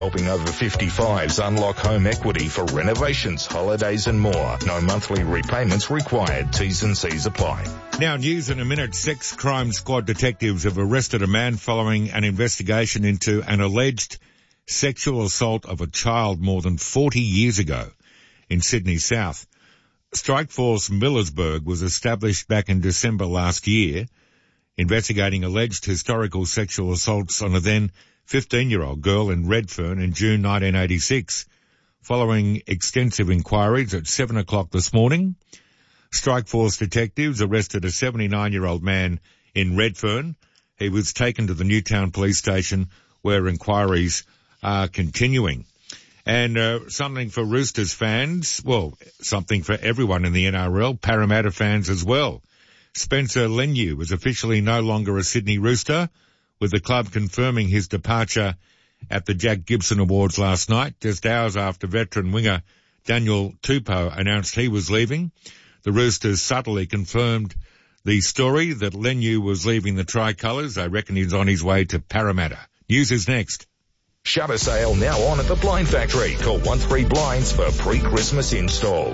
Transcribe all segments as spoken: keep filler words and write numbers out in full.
Helping over fifty-fives unlock home equity for renovations, holidays and more. No monthly repayments required. T's and C's apply. Now, news in a minute. Sex crime squad detectives have arrested a man following an investigation into an alleged sexual assault of a child more than forty years ago in Sydney South. Strikeforce Millersburg was established back in December last year, investigating alleged historical sexual assaults on a then fifteen-year-old girl in Redfern in June nineteen eighty-six. Following extensive inquiries at seven o'clock this morning, Strikeforce detectives arrested a seventy-nine-year-old man in Redfern. He was taken to the Newtown police station where inquiries are continuing. And uh, something for Roosters fans, well, something for everyone in the N R L, Parramatta fans as well. Spencer Leniu is officially no longer a Sydney Rooster, with the club confirming his departure at the Jack Gibson Awards last night, just hours after veteran winger Daniel Tupou announced he was leaving. The Roosters subtly confirmed the story that Leniu was leaving the Tricolours. They reckon he's on his way to Parramatta. News is next. Shutter sale now on at the Blind Factory. Call one three Blinds for pre-Christmas install.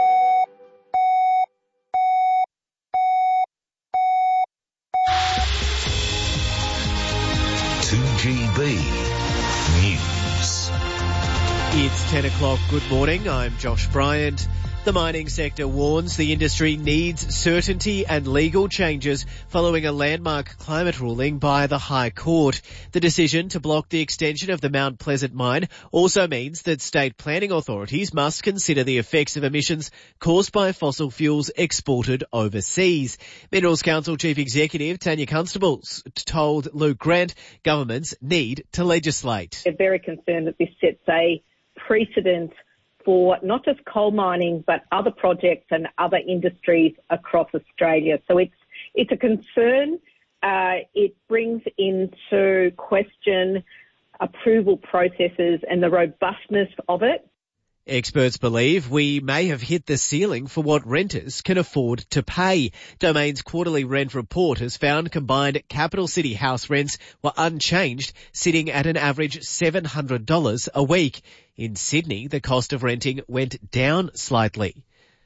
two G B News. It's ten o'clock. Good morning. I'm Josh Bryant. The mining sector warns the industry needs certainty and legal changes following a landmark climate ruling by the High Court. The decision to block the extension of the Mount Pleasant mine also means that state planning authorities must consider the effects of emissions caused by fossil fuels exported overseas. Minerals Council Chief Executive Tanya Constable told Luke Grant governments need to legislate. They're very concerned that this sets a precedent for not just coal mining, but other projects and other industries across Australia. So it's it's a concern. Uh, it brings into question approval processes and the robustness of it. Experts believe we may have hit the ceiling for what renters can afford to pay. Domain's quarterly rent report has found combined capital city house rents were unchanged, sitting at an average seven hundred dollars a week. In Sydney, the cost of renting went down slightly.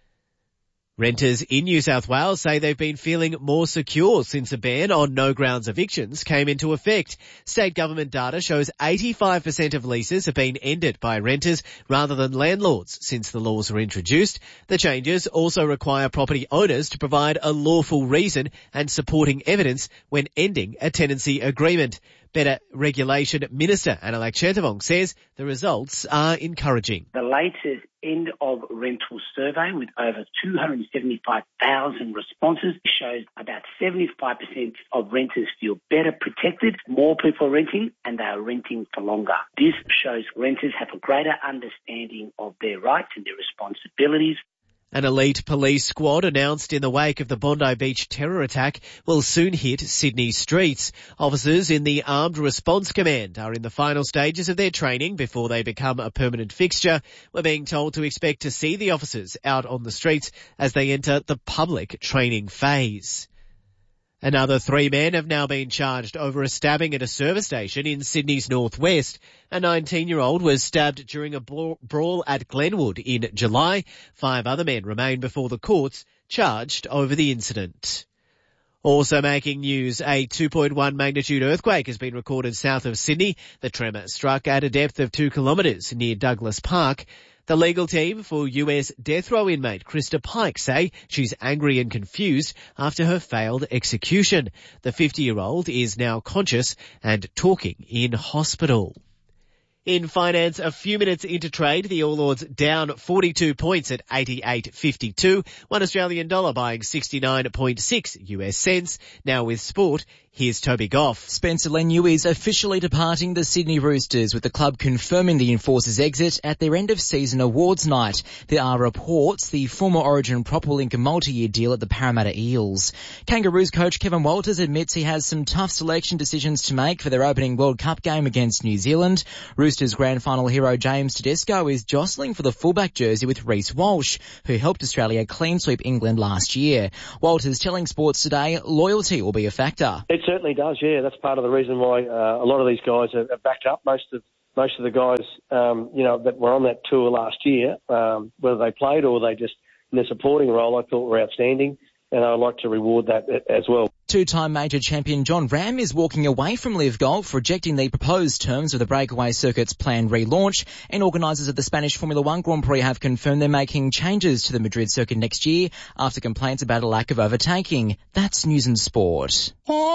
Renters in New South Wales say they've been feeling more secure since a ban on no-grounds evictions came into effect. State government data shows eighty-five percent of leases have been ended by renters rather than landlords since the laws were introduced. The changes also require property owners to provide a lawful reason and supporting evidence when ending a tenancy agreement. Better Regulation Minister Anna Lakshanthavong says the results are encouraging. The latest end of rental survey with over two hundred seventy-five thousand responses shows about seventy-five percent of renters feel better protected, more people are renting, and they are renting for longer. This shows renters have a greater understanding of their rights and their responsibilities. An elite police squad announced in the wake of the Bondi Beach terror attack will soon hit Sydney streets. Officers in the Armed Response Command are in the final stages of their training before they become a permanent fixture. We're being told to expect to see the officers out on the streets as they enter the public training phase. Another three men have now been charged over a stabbing at a service station in Sydney's northwest. A nineteen-year-old was stabbed during a brawl at Glenwood in July. Five other men remain before the courts, charged over the incident. Also making news, a two point one magnitude earthquake has been recorded south of Sydney. The tremor struck at a depth of two kilometres near Douglas Park. The legal team for U S death row inmate Krista Pike say she's angry and confused after her failed execution. The fifty-year-old is now conscious and talking in hospital. In finance, a few minutes into trade, the All Ords down forty-two points at eighty-eight fifty-two. One Australian dollar buying sixty-nine point six U S cents. Now with sport, here's Toby Goff. Spencer Leniu is officially departing the Sydney Roosters, with the club confirming the Enforcers' exit at their end-of-season awards night. There are reports the former Origin prop will link a multi-year deal at the Parramatta Eels. Kangaroos coach Kevin Walters admits he has some tough selection decisions to make for their opening World Cup game against New Zealand. Roosters grand final hero James Tedesco is jostling for the fullback jersey with Reece Walsh, who helped Australia clean sweep England last year. Walters telling Sports Today loyalty will be a factor. It certainly does, yeah. That's part of the reason why uh, a lot of these guys are, are backed up. Most of most of the guys, um, you know, that were on that tour last year, um, whether they played or they just in a supporting role, I thought were outstanding, and I'd like to reward that as well. Two-time major champion John Ram is walking away from Live Golf, rejecting the proposed terms of the breakaway circuit's planned relaunch, and organisers of the Spanish Formula One Grand Prix have confirmed they're making changes to the Madrid circuit next year after complaints about a lack of overtaking. That's News and Sport.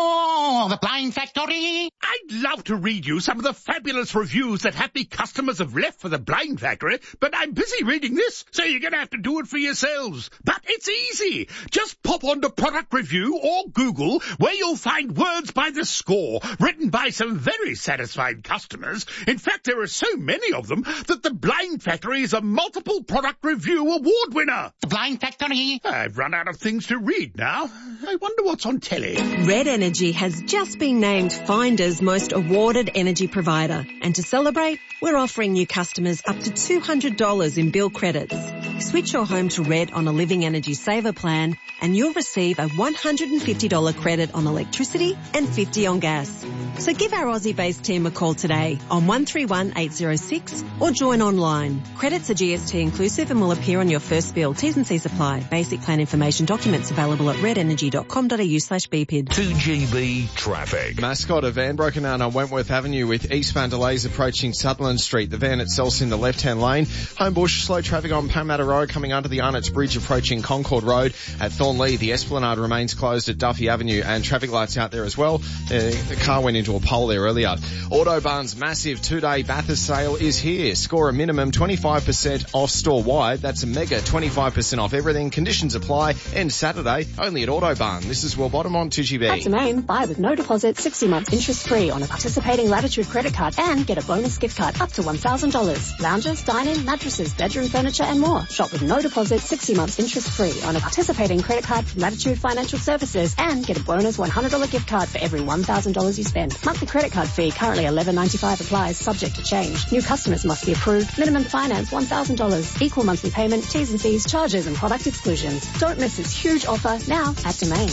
Oh, the Blind Factory! I'd love to read you some of the fabulous reviews that happy customers have left for the Blind Factory, but I'm busy reading this, so you're going to have to do it for yourselves. But it's easy. Just pop onto Product Review or Google, where you'll find words by the score, written by some very satisfied customers. In fact, there are so many of them that the Blind Factory is a multiple product review award winner. The Blind Factory? I've run out of things to read now. I wonder what's on telly. Red Energy has just been named Finder's most awarded energy provider. And to celebrate, we're offering new customers up to two hundred dollars in bill credits. Switch your home to Red on a Living Energy Saver plan and you'll receive a one hundred fifty dollars credit on electricity and fifty dollars on gas. So give our Aussie-based team a call today on one three one eight zero six or join online. Credits are G S T inclusive and will appear on your first bill. T's and C's apply. Basic plan information documents available at redenergy dot com dot a u slash B P I D. two G B traffic. Mascot, a van broken down on Wentworth Avenue with eastbound delays approaching Sutherland Street. The van itself's in the left-hand lane. Homebush, slow traffic on Parramatta Road coming under the Arnott's Bridge approaching Concord Road. At Thornlea, the Esplanade remains closed at Duffy Avenue and traffic lights out there as well. Uh, the car went into a pole there earlier. Autobarn's massive two-day Bathurst sale is here. Score a minimum twenty-five percent off store-wide. That's a mega twenty-five percent off everything. Conditions apply. And Saturday, only at Autobarn. This is Will Bottom on two G B. At Domain, buy with no deposit, sixty months interest-free on a participating Latitude credit card and get a bonus gift card up to one thousand dollars. Lounges, dining, mattresses, bedroom furniture and more. Shop with no deposit, sixty months interest-free on a participating credit card from Latitude Financial Services and get a bonus one hundred dollars gift card for every one thousand dollars you spend. Monthly credit card fee currently eleven ninety-five applies, subject to change. New customers must be approved. Minimum finance one thousand dollars. Equal monthly payment, T's and C's, charges and product exclusions. Don't miss this huge offer now at Domain.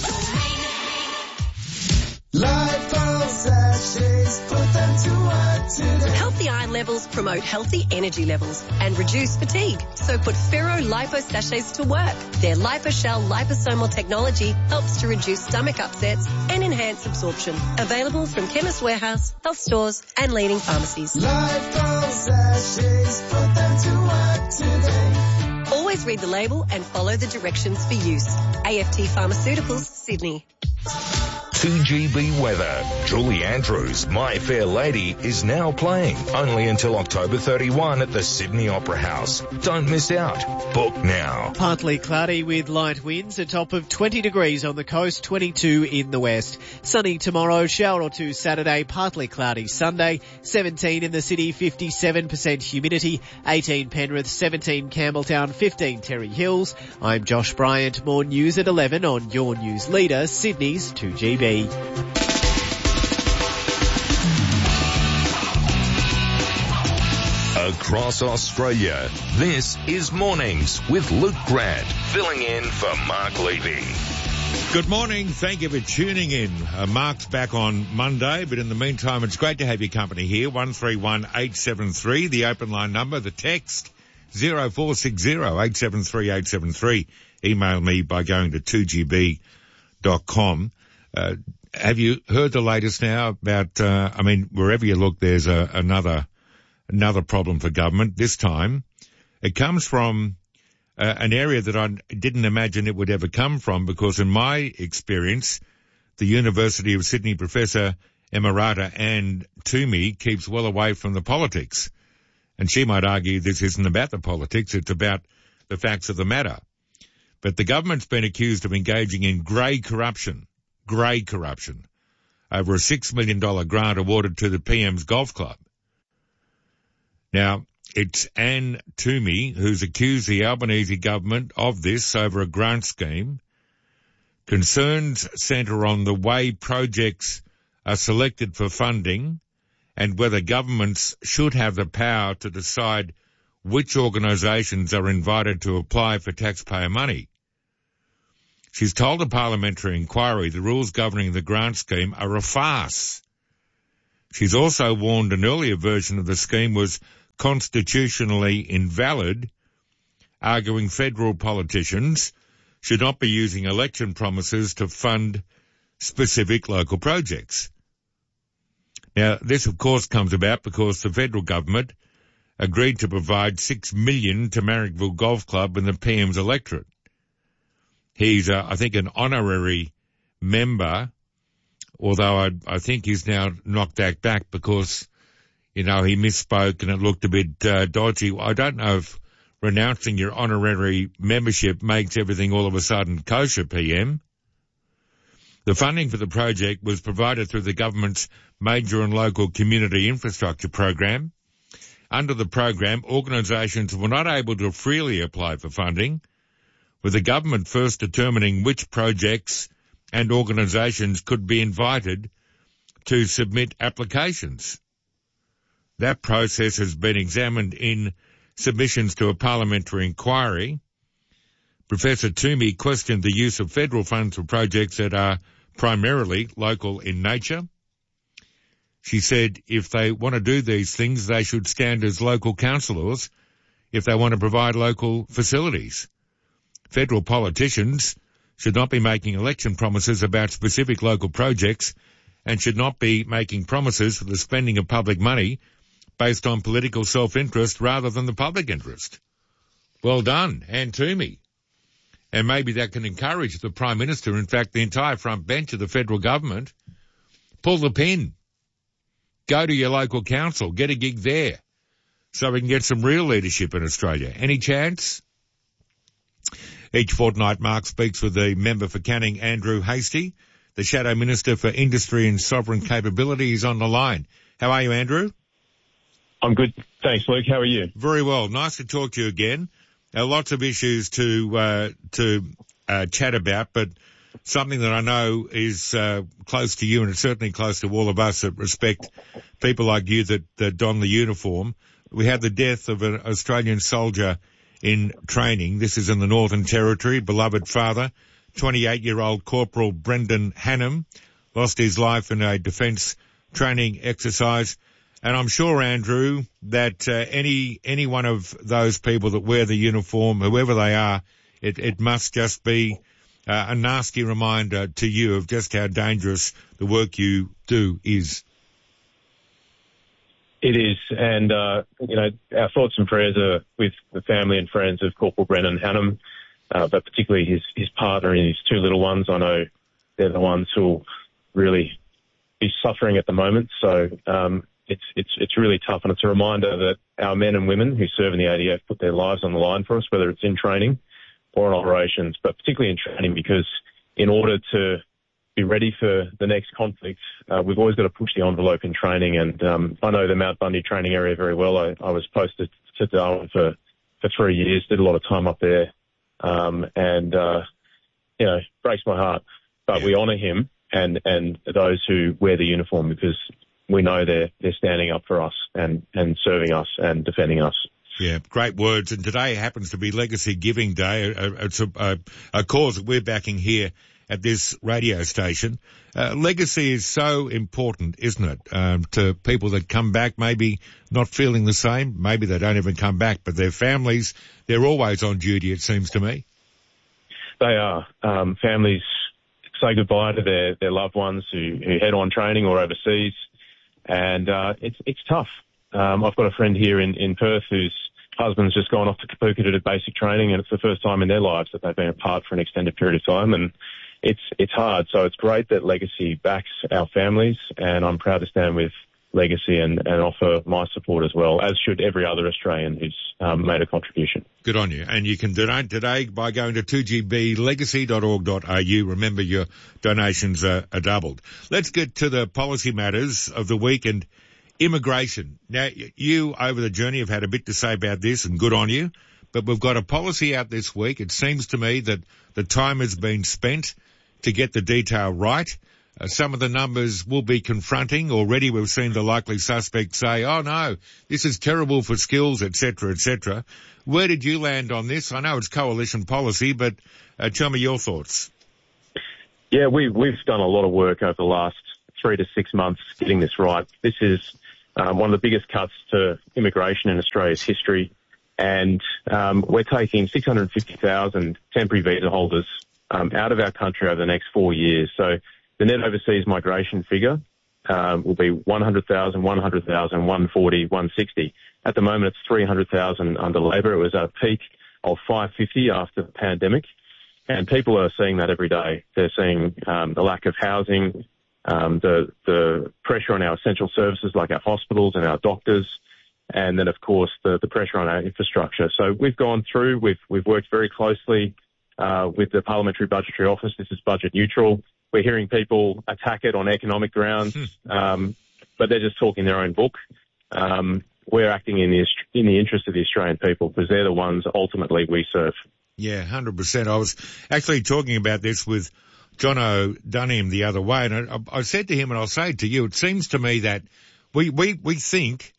Healthy iron levels promote healthy energy levels and reduce fatigue. So put Ferro Lipo Sachets to work. Their LipoShell liposomal technology helps to reduce stomach upsets and enhance absorption. Available from Chemist Warehouse, health stores and leading pharmacies. Lipo Sachets, put them to work today. Always read the label and follow the directions for use. A F T Pharmaceuticals, Sydney. two G B weather. Julie Andrews, My Fair Lady, is now playing only until October thirty-first at the Sydney Opera House. Don't miss out. Book now. Partly cloudy with light winds, a top of twenty degrees on the coast, twenty-two in the west. Sunny tomorrow, shower or two Saturday, partly cloudy Sunday, seventeen in the city, fifty-seven percent humidity, eighteen Penrith, seventeen Campbelltown, fifteen Terry Hills. I'm Josh Bryant. More news at eleven on your news leader, Sydney's two G B. Across Australia, this is Mornings with Luke Grant, filling in for Mark Levy. Good morning. Thank you for tuning in. Uh, Mark's back on Monday, but in the meantime, it's great to have your company here. one three one eight seven three, the open line number, the text zero four six zero eight seven three eight seven three. Email me by going to two G B dot com. Uh, have you heard the latest now about, uh, I mean, wherever you look, there's a, another, another problem for government. This time, it comes from uh, an area that I didn't imagine it would ever come from, because in my experience, the University of Sydney professor Emirata Ann Toomey keeps well away from the politics. And she might argue this isn't about the politics, it's about the facts of the matter. But the government's been accused of engaging in grey corruption. Grey corruption over a six million dollars grant awarded to the P M's golf club. Now, it's Ann Toomey who's accused the Albanese government of this over a grant scheme. Concerns centre on the way projects are selected for funding and whether governments should have the power to decide which organisations are invited to apply for taxpayer money. She's told a parliamentary inquiry the rules governing the grant scheme are a farce. She's also warned an earlier version of the scheme was constitutionally invalid, arguing federal politicians should not be using election promises to fund specific local projects. Now, this of course comes about because the federal government agreed to provide six million dollars to Marrickville Golf Club and the P M's electorate. He's, uh, I think, an honorary member, although I, I think he's now knocked that back because, you know, he misspoke and it looked a bit uh, dodgy. I don't know if renouncing your honorary membership makes everything all of a sudden kosher, P M. The funding for the project was provided through the government's Major and Local Community Infrastructure Program. Under the program, organisations were not able to freely apply for funding, with the government first determining which projects and organisations could be invited to submit applications. That process has been examined in submissions to a parliamentary inquiry. Professor Toomey questioned the use of federal funds for projects that are primarily local in nature. She said if they want to do these things, they should stand as local councillors if they want to provide local facilities. Federal politicians should not be making election promises about specific local projects and should not be making promises for the spending of public money based on political self-interest rather than the public interest. Well done, Ann Toomey. And maybe that can encourage the Prime Minister, in fact, the entire front bench of the federal government, pull the pin. Go to your local council, get a gig there, so we can get some real leadership in Australia. Any chance? Each fortnight, Mark speaks with the member for Canning, Andrew Hastie, the Shadow Minister for Industry and Sovereign Capability. Is on the line. How are you, Andrew? I'm good. Thanks, Luke. How are you? Very well. Nice to talk to you again. Uh, lots of issues to uh, to uh, chat about, but something that I know is uh, close to you, and it's certainly close to all of us that respect people like you that, that don the uniform. We had the death of an Australian soldier in training. This is in the Northern Territory. Beloved father, twenty-eight-year-old Corporal Brendan Hannam, lost his life in a defence training exercise. And I'm sure, Andrew, that uh, any any one of those people that wear the uniform, whoever they are, it, it must just be uh, a nasty reminder to you of just how dangerous the work you do is. It is, and, uh, you know, our thoughts and prayers are with the family and friends of Corporal Brendan Hannam, uh, but particularly his, his partner and his two little ones. I know they're the ones who will really be suffering at the moment, so um, it's, it's, it's really tough, and it's a reminder that our men and women who serve in the A D F put their lives on the line for us, whether it's in training or in operations, but particularly in training, because in order to be ready for the next conflict, uh, we've always got to push the envelope in training. And um, I know the Mount Bundy training area very well. I, I was posted to Darwin for, for three years, did a lot of time up there, um, and, uh, you know, breaks my heart. But yeah. We honour him and, and those who wear the uniform, because we know they're, they're standing up for us and, and serving us and defending us. Yeah, great words. And today happens to be Legacy Giving Day. It's a, a, a cause that we're backing here at this radio station. Uh, legacy is so important, isn't it, um, to people that come back, maybe not feeling the same, maybe they don't even come back, but their families, they're always on duty, it seems to me. They are. Um, families say goodbye to their, their loved ones who, who head on training or overseas, and uh, it's it's tough. Um, I've got a friend here in, in Perth whose husband's just gone off to Kapuka to do basic training, and it's the first time in their lives that they've been apart for an extended period of time, and It's it's hard, so it's great that Legacy backs our families, and I'm proud to stand with Legacy and, and offer my support as well, as should every other Australian who's um, made a contribution. Good on you. And you can donate today by going to two g b legacy dot org dot a u. Remember, your donations are, are doubled. Let's get to the policy matters of the week and immigration. Now, you, over the journey, have had a bit to say about this, and good on you, but we've got a policy out this week. It seems to me that the time has been spent to get the detail right. Uh, some of the numbers will be confronting. Already we've seen the likely suspects say, oh no, this is terrible for skills, et cetera, et cetera. Where did you land on this? I know it's coalition policy, but uh, tell me your thoughts. Yeah, we, we've done a lot of work over the last three to six months getting this right. This is um, one of the biggest cuts to immigration in Australia's history, and um, we're taking six hundred fifty thousand temporary visa holders um, out of our country over the next four years. So the net overseas migration figure um, will be one hundred thousand, one hundred thousand, one forty, one sixty. At the moment, it's three hundred thousand under Labor. It was at a peak of five fifty after the pandemic, and people are seeing that every day. They're seeing um, the lack of housing, um, the the pressure on our essential services like our hospitals and our doctors, and then of course the, the pressure on our infrastructure. So we've gone through, we've we've worked very closely uh, with the Parliamentary Budgetary Office. This is budget neutral. We're hearing people attack it on economic grounds, um, but they're just talking their own book. Um, we're acting in the in the interest of the Australian people because they're the ones ultimately we serve. Yeah, one hundred percent. I was actually talking about this with John O'Dunham the other way, and I, I said to him, and I'll say it to you, it seems to me that we, we, we think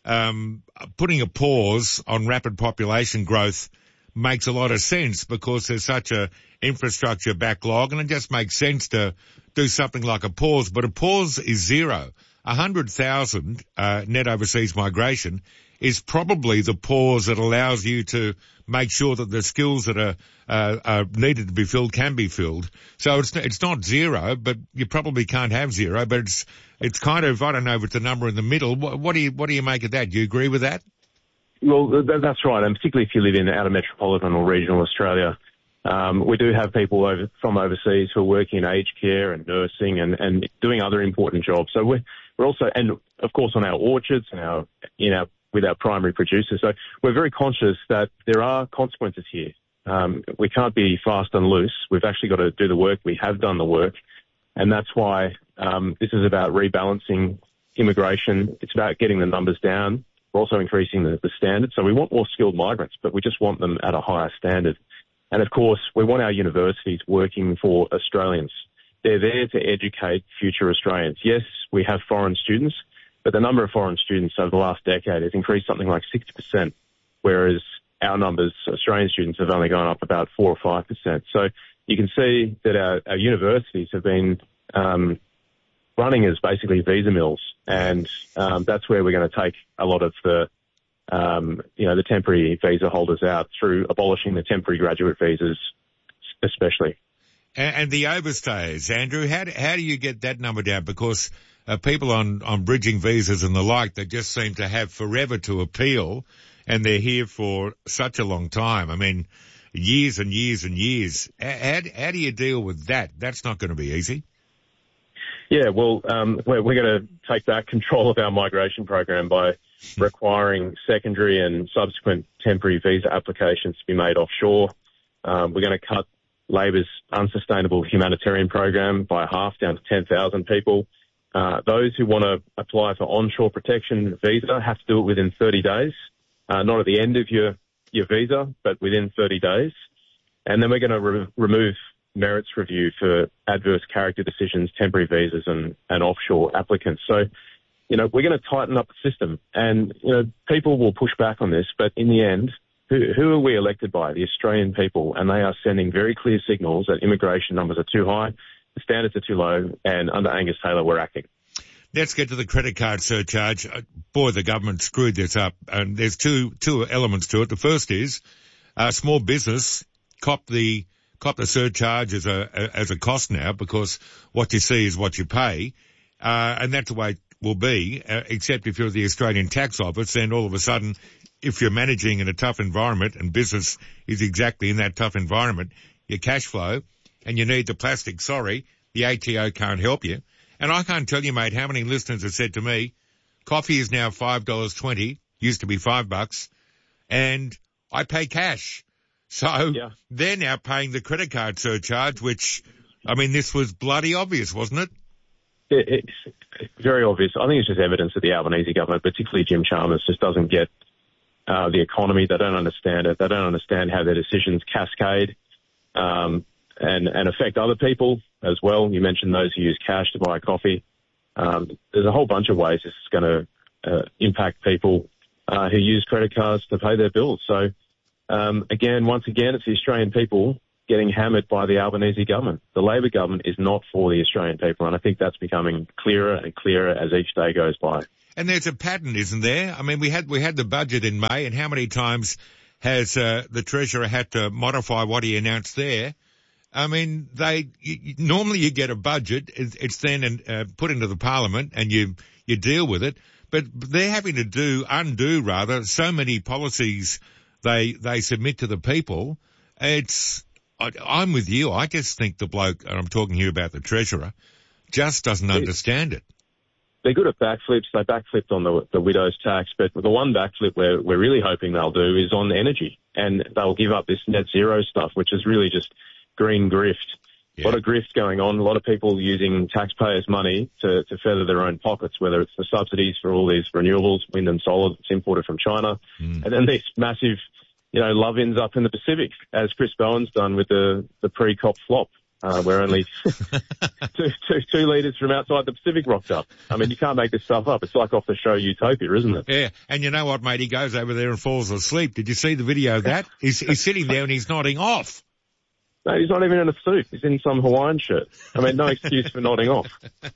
um, putting a pause on rapid population growth makes a lot of sense because there's such a infrastructure backlog, and it just makes sense to do something like a pause. But a pause is zero. one hundred thousand uh, net overseas migration is probably the pause that allows you to make sure that the skills that are, uh, are needed to be filled can be filled. So it's it's not zero, but you probably can't have zero. But it's it's kind of, I don't know if it's a number in the middle. What, what do you what do you make of that? Do you agree with that? Well, th- that's right, and particularly if you live in outer metropolitan or regional Australia, um, we do have people over, from overseas who are working in aged care and nursing and, and doing other important jobs. So we're we're also, and of course, on our orchards and our in our with our primary producers. So we're very conscious that there are consequences here. Um, we can't be fast and loose. We've actually got to do the work. We have done the work. And that's why um, this is about rebalancing immigration. It's about getting the numbers down. We're also increasing the, the standards. So we want more skilled migrants, but we just want them at a higher standard. And of course, we want our universities working for Australians. They're there to educate future Australians. Yes, we have foreign students, but the number of foreign students over the last decade has increased something like sixty percent, whereas our numbers, Australian students, have only gone up about four or five percent. So you can see that our, our universities have been um, running as basically visa mills, and um, that's where we're going to take a lot of the, um, you know, the temporary visa holders out through abolishing the temporary graduate visas, especially. And, and the overstays, Andrew, how do, how do you get that number down? Because Uh, people on, on bridging visas and the like that just seem to have forever to appeal, and they're here for such a long time. I mean, years and years and years. How, how do you deal with that? That's not going to be easy. Yeah, well, um, we're, we're going to take back control of our migration program by requiring secondary and subsequent temporary visa applications to be made offshore. Um, we're going to cut Labor's unsustainable humanitarian program by half down to ten thousand people. Uh, those who want to apply for onshore protection visa have to do it within thirty days, uh, not at the end of your, your visa, but within thirty days. And then we're going to re- remove merits review for adverse character decisions, temporary visas and, and offshore applicants. So, you know, we're going to tighten up the system, and, you know, people will push back on this, but in the end, who, who are we elected by? The Australian people, and they are sending very clear signals that immigration numbers are too high, the standards are too low, and under Angus Taylor, we're acting. Let's get to the credit card surcharge. Boy, the government screwed this up. And there's two two elements to it. The first is uh, small business cop the cop the surcharge as a as a cost now, because what you see is what you pay, uh, and that's the way it will be. Uh, except if you're the Australian Tax Office, then all of a sudden, if you're managing in a tough environment, and business is exactly in that tough environment, your cash flow, and you need the plastic, sorry, the A T O can't help you. And I can't tell you, mate, how many listeners have said to me, coffee is now five dollars twenty, used to be five bucks, and I pay cash. So yeah. They're now paying the credit card surcharge, which, I mean, this was bloody obvious, wasn't it? it it's very obvious. I think it's just evidence that the Albanese government, particularly Jim Chalmers, just doesn't get uh, the economy. They don't understand it. They don't understand how their decisions cascade um, and, and affect other people as well. You mentioned those who use cash to buy coffee. Um, there's a whole bunch of ways this is going to uh, impact people uh, who use credit cards to pay their bills. So, um, again, once again, it's the Australian people getting hammered by the Albanese government. The Labor government is not for the Australian people, and I think that's becoming clearer and clearer as each day goes by. And there's a pattern, isn't there? I mean, we had we had the budget in May, and how many times has uh, the Treasurer had to modify what he announced there? I mean, they you, normally you get a budget, it's, it's then uh, put into the Parliament, and you you deal with it. But they're having to do undo rather so many policies they they submit to the people. It's I, I'm with you. I just think the bloke, and I'm talking here about the Treasurer, just doesn't understand it. They're good at backflips. They backflipped on the, the widow's tax, but the one backflip we're, we're really hoping they'll do is on energy, and they'll give up this net zero stuff, which is really just green grift. Yeah. A lot of grift going on, a lot of people using taxpayers' money to, to feather their own pockets, whether it's the subsidies for all these renewables, wind and solar that's imported from China, mm. and then these massive, you know, love-ins up in the Pacific, as Chris Bowen's done with the, the pre-COP flop. Uh, where only two, two, two leaders from outside the Pacific rocked up. I mean, you can't make this stuff up. It's like off the show Utopia, isn't it? Yeah, and you know what, mate? He goes over there and falls asleep. Did you see the video of that? He's, he's sitting there and he's nodding off. No, he's not even in a suit. He's in some Hawaiian shirt. I mean, no excuse for nodding off.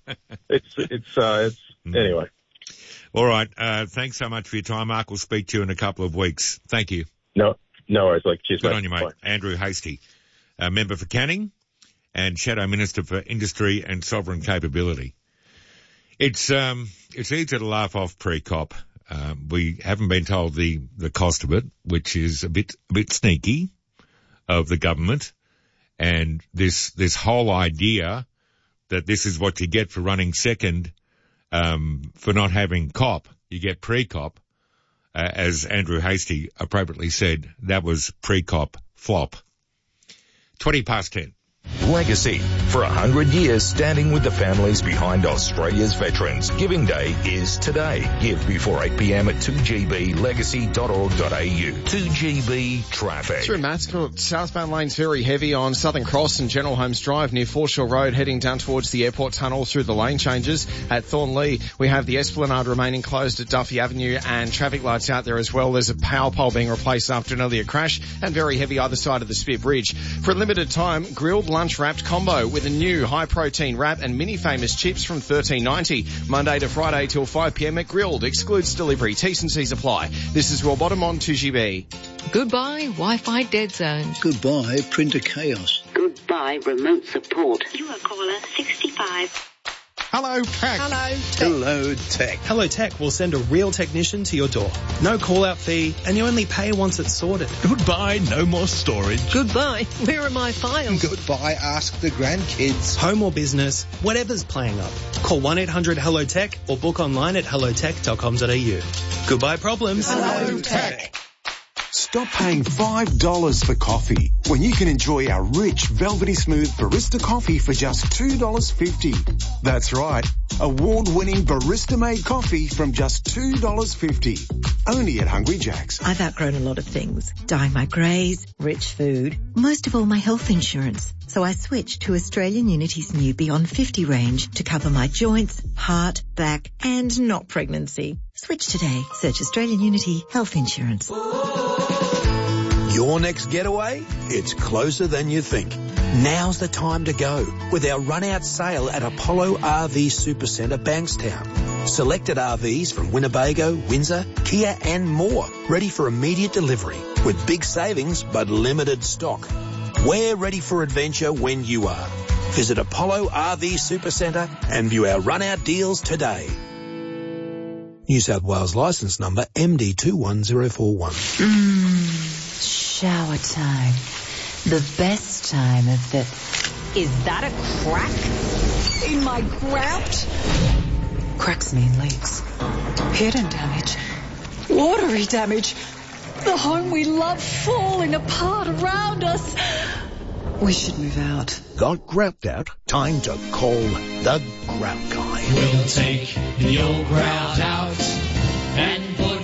It's, it's, uh, it's, anyway. All right. Uh, thanks so much for your time, Mark. We'll speak to you in a couple of weeks. Thank you. No, no worries. Like, cheers, Good mate. on you, mate. Bye. Andrew Hastie, uh, member for Canning and Shadow Minister for Industry and Sovereign Capability. It's um, it's easy to laugh off pre-COP. Um, we haven't been told the, the cost of it, which is a bit a bit sneaky of the government, and this this whole idea that this is what you get for running second, um, for not having COP. You get pre-COP, uh, as Andrew Hastie appropriately said. That was pre-COP flop. Twenty past ten. Legacy. For a hundred years standing with the families behind Australia's veterans. Giving Day is today. Give before eight p.m. at two g b legacy dot org dot a u. two G B traffic. Through Mascot, southbound lanes very heavy on Southern Cross and General Holmes Drive near Foreshore Road, heading down towards the airport tunnel through the lane changes. At Thornlea, we have the Esplanade remaining closed at Duffy Avenue and traffic lights out there as well. There's a power pole being replaced after an earlier crash, and very heavy either side of the Spit Bridge. For a limited time, grilled lunch wrapped combo with a new high protein wrap and mini famous chips from thirteen ninety. Monday to Friday till five p.m. at Grilled. Excludes delivery. T's and C's apply. This is Roy Bottom on two G B. Goodbye Wi-Fi dead zone. Goodbye printer chaos. Goodbye remote support. You are caller sixty-five. Hello, Tech. Hello, Tech. Hello, Tech. Hello, Tech will send a real technician to your door. No call-out fee, and you only pay once it's sorted. Goodbye, no more storage. Goodbye, where are my files? Goodbye, ask the grandkids. Home or business, whatever's playing up. Call one eight hundred hello tech or book online at hello tech dot com dot a u. Goodbye problems. Hello, Tech. Stop paying five dollars for coffee when you can enjoy our rich, velvety smooth barista coffee for just two dollars fifty. That's right, award-winning barista-made coffee from just two dollars fifty. Only at Hungry Jack's. I've outgrown a lot of things. Dyeing my greys, rich food, most of all my health insurance. So I switched to Australian Unity's new Beyond fifty range to cover my joints, heart, back and not pregnancy. Switch today. Search Australian Unity Health Insurance. Your next getaway? It's closer than you think. Now's the time to go with our run-out sale at Apollo R V Supercentre Bankstown. Selected R Vs from Winnebago, Windsor, Kia and more, ready for immediate delivery with big savings but limited stock. We're ready for adventure when you are. Visit Apollo R V Supercentre and view our run-out deals today. New South Wales licence number M D two one zero four one. Mmm, shower time. The best time of the... Is that a crack in my grout? Cracks mean leaks. Hidden damage. Watery damage. The home we love falling apart around us. We should move out. Got grout out? Time to call the Grout Guy. We'll take the old grout out and put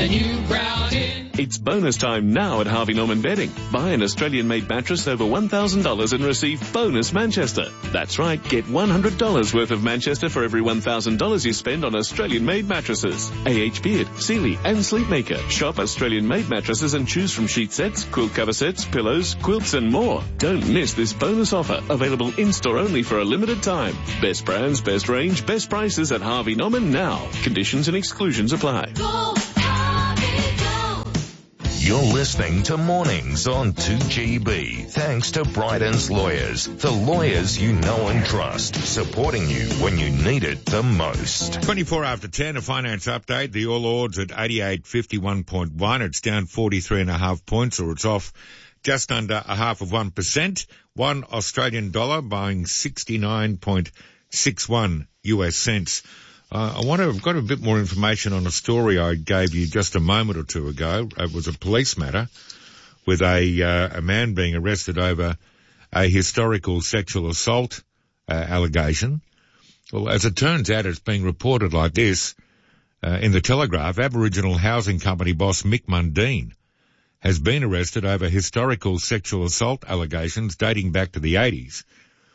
the new Brown Inn. It's bonus time now at Harvey Norman Bedding. Buy an Australian-made mattress over one thousand dollars and receive bonus Manchester. That's right, get one hundred dollars worth of Manchester for every one thousand dollars you spend on Australian-made mattresses. A H Beard, Sealy and Sleepmaker. Shop Australian-made mattresses and choose from sheet sets, quilt cover sets, pillows, quilts and more. Don't miss this bonus offer, available in-store only for a limited time. Best brands, best range, best prices at Harvey Norman now. Conditions and exclusions apply. Go, Harvey, go. You're listening to Mornings on two G B. Thanks to Bryden's Lawyers, the lawyers you know and trust, supporting you when you need it the most. twenty-four after ten, a finance update. The All Ords at eighty-eight fifty-one point one. It's down forty-three and a half points, or it's off just under a half of one percent. One Australian dollar buying sixty-nine point six one U S cents. Uh, I want to, I've got a bit more information on a story I gave you just a moment or two ago. It was a police matter with a, uh, a man being arrested over a historical sexual assault uh, allegation. Well, as it turns out, it's being reported like this uh, in the Telegraph. Aboriginal housing company boss Mick Mundine has been arrested over historical sexual assault allegations dating back to the eighties.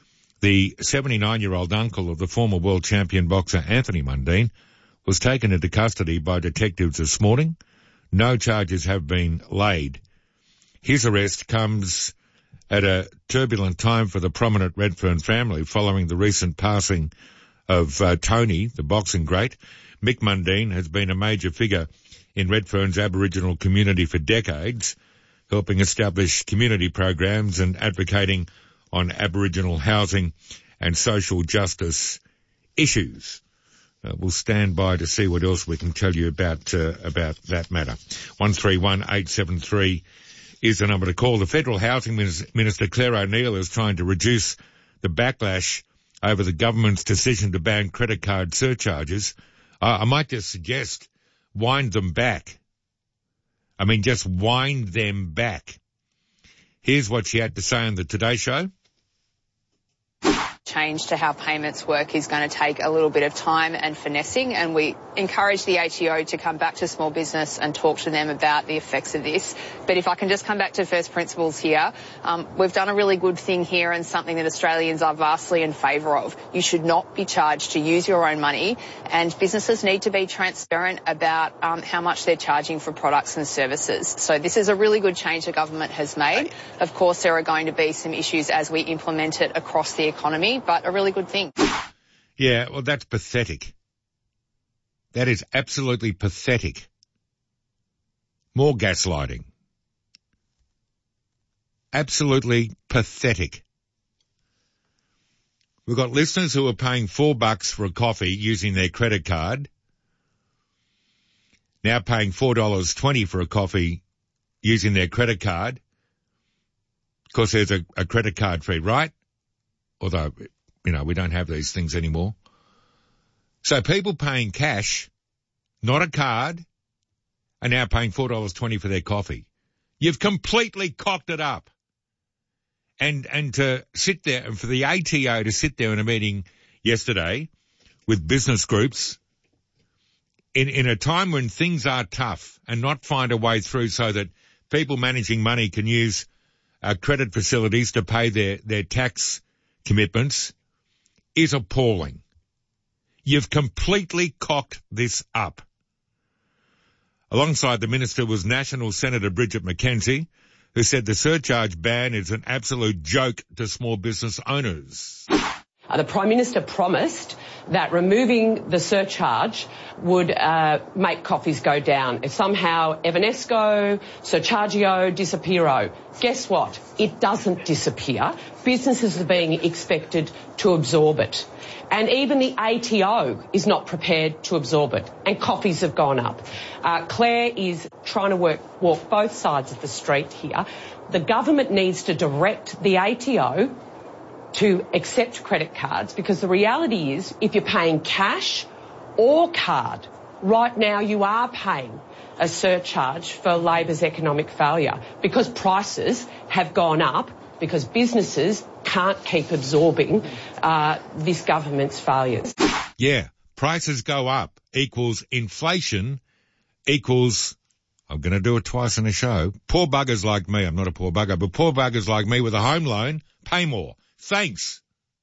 The seventy-nine-year-old uncle of the former world champion boxer Anthony Mundine was taken into custody by detectives this morning. No charges have been laid. His arrest comes at a turbulent time for the prominent Redfern family following the recent passing of uh, Tony, the boxing great. Mick Mundine has been a major figure in Redfern's Aboriginal community for decades, helping establish community programs and advocating on Aboriginal housing and social justice issues. Uh, we'll stand by to see what else we can tell you about uh, about that matter. one three one eight seven three is the number to call. The Federal Housing Minister Claire O'Neill is trying to reduce the backlash over the government's decision to ban credit card surcharges. Uh, I might just suggest wind them back. I mean, just wind them back. Here's what she had to say on the Today Show. Change to how payments work is going to take a little bit of time and finessing, and we encourage the A T O to come back to small business and talk to them about the effects of this. But if I can just come back to first principles here, um, we've done a really good thing here and something that Australians are vastly in favour of. You should not be charged to use your own money, and businesses need to be transparent about um, how much they're charging for products and services. So this is a really good change the government has made. Of course, there are going to be some issues as we implement it across the economy, but a really good thing. Yeah, well, that's pathetic. That is absolutely pathetic. More gaslighting. Absolutely pathetic. We've got listeners who are paying four bucks for a coffee using their credit card, now paying four dollars twenty for a coffee using their credit card. Of course, there's a, a credit card fee, right? Although, you know, we don't have these things anymore. So people paying cash, not a card, are now paying four dollars twenty for their coffee. You've completely cocked it up. And and to sit there, and for the A T O to sit there in a meeting yesterday with business groups in, in a time when things are tough, and not find a way through so that people managing money can use uh, credit facilities to pay their, their tax commitments, is appalling. You've completely cocked this up. Alongside the minister was National Senator Bridget McKenzie, who said the surcharge ban is an absolute joke to small business owners. Uh, the Prime Minister promised that removing the surcharge would uh, make coffees go down. If somehow Evanesco, Surchargio, disappearo. Guess what? It doesn't disappear. Businesses are being expected to absorb it. And even the A T O is not prepared to absorb it. And coffees have gone up. Uh, Claire is trying to work, walk both sides of the street here. The government needs to direct the A T O to accept credit cards, because the reality is if you're paying cash or card, right now you are paying a surcharge for Labor's economic failure, because prices have gone up, because businesses can't keep absorbing uh, this government's failures. Yeah, prices go up equals inflation equals I'm going to do it twice in a show. Poor buggers like me, I'm not a poor bugger, but poor buggers like me with a home loan, pay more. Thanks.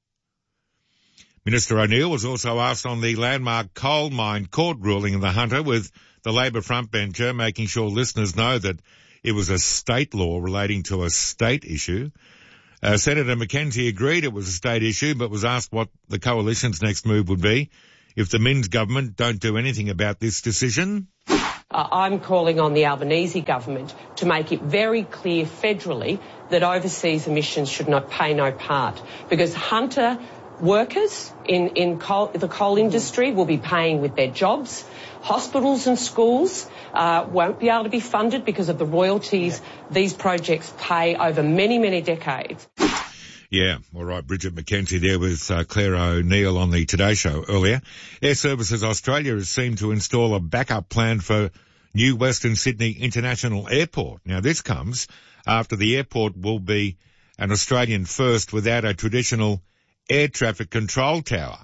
Minister O'Neill was also asked on the landmark coal mine court ruling in the Hunter, with the Labor frontbencher making sure listeners know that it was a state law relating to a state issue. Uh, Senator McKenzie agreed it was a state issue, but was asked what the coalition's next move would be if the Minns government don't do anything about this decision. Uh, I'm calling on the Albanese government to make it very clear federally that overseas emissions should not pay no part, because Hunter workers in, in coal, the coal industry will be paying with their jobs. Hospitals and schools uh, won't be able to be funded because of the royalties these projects pay over many, many decades. Yeah, all right, Bridget McKenzie there with uh, Claire O'Neill on the Today Show earlier. Air Services Australia has seemed to install a backup plan for new Western Sydney International Airport. Now, this comes after the airport will be an Australian first without a traditional air traffic control tower.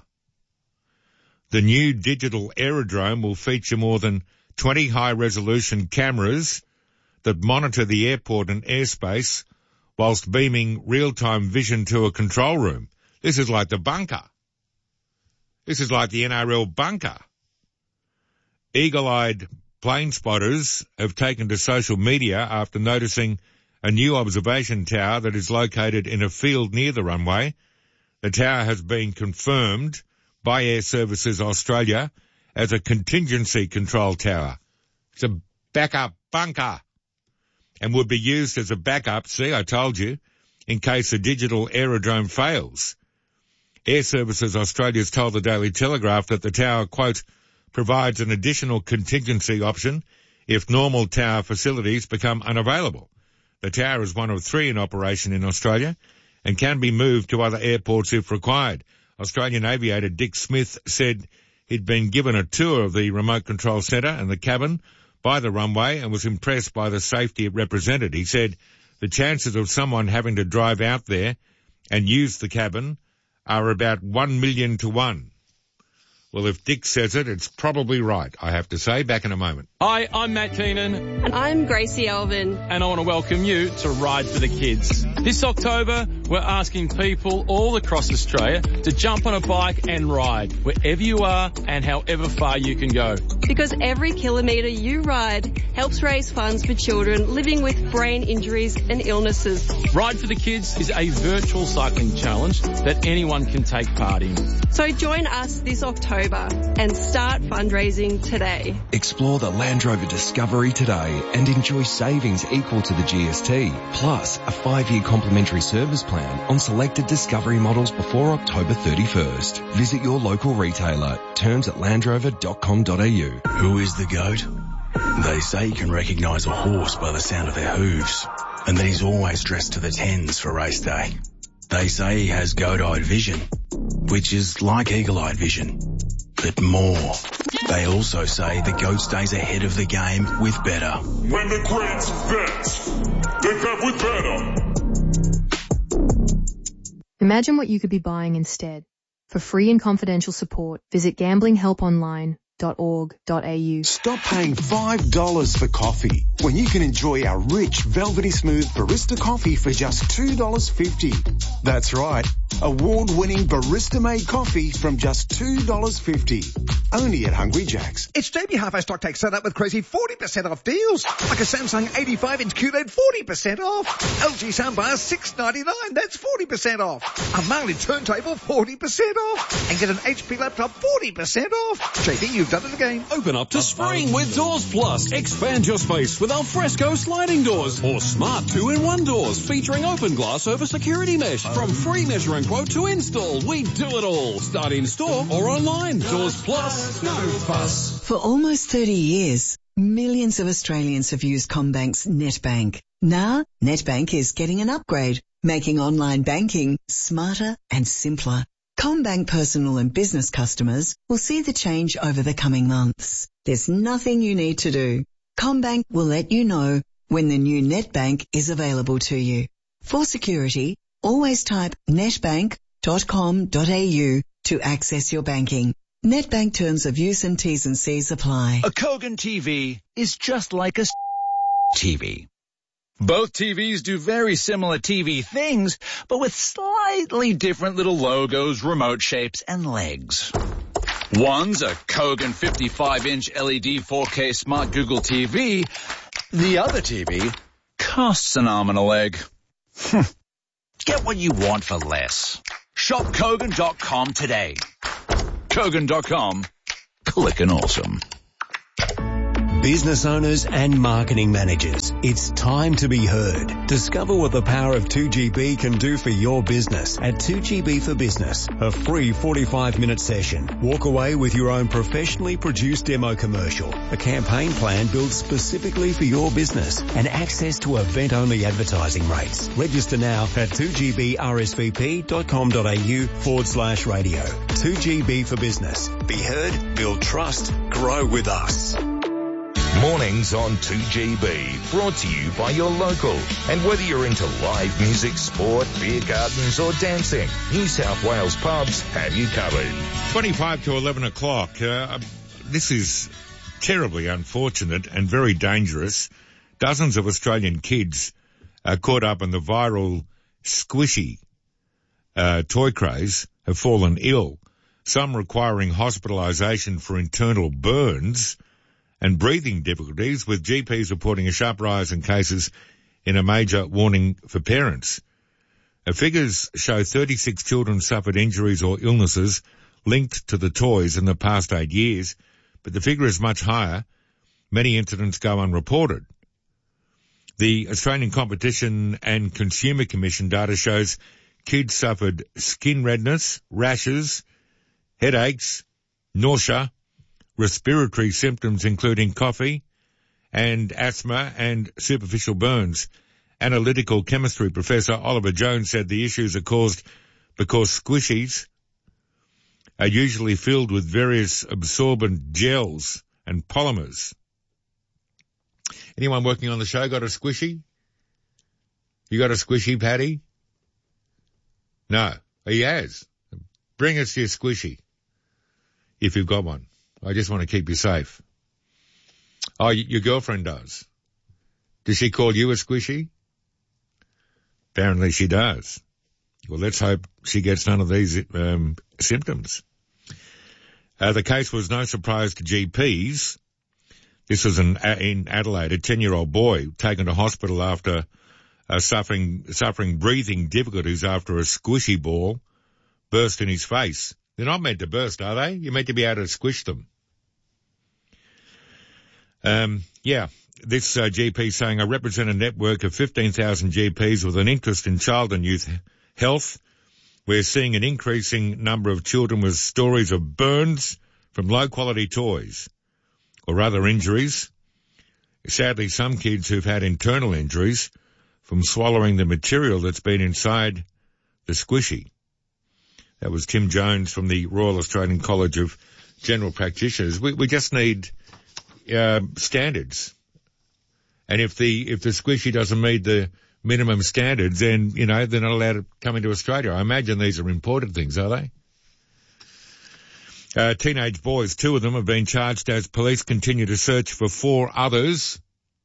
The new digital aerodrome will feature more than twenty high-resolution cameras that monitor the airport and airspace whilst beaming real-time vision to a control room. This is like the bunker. This is like the N R L bunker. Eagle-eyed plane spotters have taken to social media after noticing a new observation tower that is located in a field near the runway. The tower has been confirmed by Air Services Australia as a contingency control tower. It's a backup bunker and would be used as a backup, see, I told you, in case the digital aerodrome fails. Air Services Australia has told the Daily Telegraph that the tower, quote, provides an additional contingency option if normal tower facilities become unavailable. The tower is one of three in operation in Australia and can be moved to other airports if required. Australian aviator Dick Smith said he'd been given a tour of the remote control centre and the cabin by the runway and was impressed by the safety it represented. He said the chances of someone having to drive out there and use the cabin are about one million to one. Well, if Dick says it, it's probably right, I have to say. Back in a moment. Hi, I'm Matt Keenan. And I'm Gracie Elvin. And I want to welcome you to Ride for the Kids. This October, we're asking people all across Australia to jump on a bike and ride wherever you are and however far you can go. Because every kilometre you ride helps raise funds for children living with brain injuries and illnesses. Ride for the Kids is a virtual cycling challenge that anyone can take part in. So join us this October and start fundraising today. Explore the Land Rover Discovery today and enjoy savings equal to the G S T, plus a five-year complimentary service plan on selected Discovery models before October thirty-first. Visit your local retailer. Terms at land rover dot com dot a u. Who is the GOAT? They say you can recognise a horse by the sound of their hooves, and that he's always dressed to the tens for race day. They say he has goat-eyed vision, which is like eagle-eyed vision, but more. They also say the GOAT stays ahead of the game with better. When the greats bet, they bet with better. Imagine what you could be buying instead. For free and confidential support, visit gambling help online dot org dot a u. Stop paying five dollars for coffee when you can enjoy our rich, velvety smooth barista coffee for just two dollars fifty. That's right, award-winning barista-made coffee from just two dollars fifty. Only at Hungry Jack's. It's J B Hi-Fi Stock Take Set Up with crazy forty percent off deals. Like a Samsung eighty-five inch Q L E D, forty percent off. L G soundbar, six ninety-nine, that's forty percent off. A Marley turntable, forty percent off. And get an H P laptop, forty percent off. J B, you've done it again. Open up to spring with Doors Plus. Expand your space with alfresco sliding doors or smart two-in-one doors featuring open glass over security mesh. From free measuring quote to install, we do it all. Start in store or online. Doors Plus, no fuss. For almost thirty years, millions of Australians have used CommBank's NetBank. Now, NetBank is getting an upgrade, making online banking smarter and simpler. CommBank personal and business customers will see the change over the coming months. There's nothing you need to do. CommBank will let you know when the new NetBank is available to you. For security, always type netbank dot com dot a u to access your banking. NetBank terms of use and T's and C's apply. A Kogan T V is just like a T V. Both T Vs do very similar T V things, but with slightly different little logos, remote shapes, and legs. One's a Kogan fifty-five inch L E D four K Smart Google T V. The other T V costs an arm and a leg. Get what you want for less. Shop Kogan dot com today. Kogan dot com. Clickin' awesome. Business owners and marketing managers, it's time to be heard. Discover what the power of two G B can do for your business at two G B for Business, a free forty-five minute session. Walk away with your own professionally produced demo commercial, a campaign plan built specifically for your business, and access to event-only advertising rates. Register now at two G B R S V P dot com dot A U forward slash radio. two G B for Business. Be heard, build trust, grow with us. Mornings on two G B, brought to you by your local. And whether you're into live music, sport, beer gardens or dancing, New South Wales pubs have you covered. twenty-five to eleven o'clock. Uh, this is terribly unfortunate and very dangerous. Dozens of Australian kids are caught up in the viral squishy uh, toy craze have fallen ill, some requiring hospitalisation for internal burns and breathing difficulties, with G Ps reporting a sharp rise in cases in a major warning for parents. Uh, figures show thirty-six children suffered injuries or illnesses linked to the toys in the past eight years, but the figure is much higher. Many incidents go unreported. The Australian Competition and Consumer Commission data shows kids suffered skin redness, rashes, headaches, nausea, respiratory symptoms including cough and asthma and superficial burns. Analytical chemistry professor Oliver Jones said the issues are caused because squishies are usually filled with various absorbent gels and polymers. Anyone working on the show got a squishy? You got a squishy, Paddy? No, he has. Bring us your squishy, if you've got one. I just want to keep you safe. Oh, your girlfriend does. Does she call you a squishy? Apparently she does. Well, let's hope she gets none of these um, symptoms. Uh, the case was no surprise to G Ps. This was an, in Adelaide, a ten-year-old boy taken to hospital after uh, suffering suffering breathing difficulties after a squishy ball burst in his face. They're not meant to burst, are they? You're meant to be able to squish them. Um, yeah, this uh, G P saying, I represent a network of fifteen thousand G Ps with an interest in child and youth health. We're seeing an increasing number of children with stories of burns from low-quality toys or other injuries. Sadly, some kids who've had internal injuries from swallowing the material that's been inside the squishy. That was Tim Jones from the Royal Australian College of General Practitioners. We, we just need uh, standards. And if the if the squishy doesn't meet the minimum standards, then, you know, they're not allowed to come into Australia. I imagine these are imported things, are they? Uh, teenage boys, two of them have been charged as police continue to search for four others